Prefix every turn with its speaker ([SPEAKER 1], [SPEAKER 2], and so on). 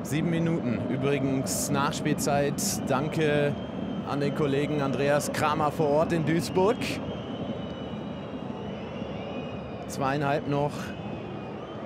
[SPEAKER 1] 7 Minuten. Übrigens Nachspielzeit. Danke an den Kollegen Andreas Kramer vor Ort in Duisburg. 2,5 noch.